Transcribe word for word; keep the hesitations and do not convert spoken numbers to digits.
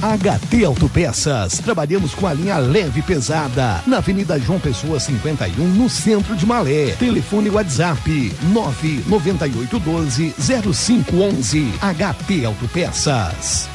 H T Autopeças. Trabalhamos com a linha leve e pesada. Na Avenida João Pessoa cinquenta e um, no centro de Malé. Telefone WhatsApp nove nove oito um dois zero cinco um um. H T Autopeças.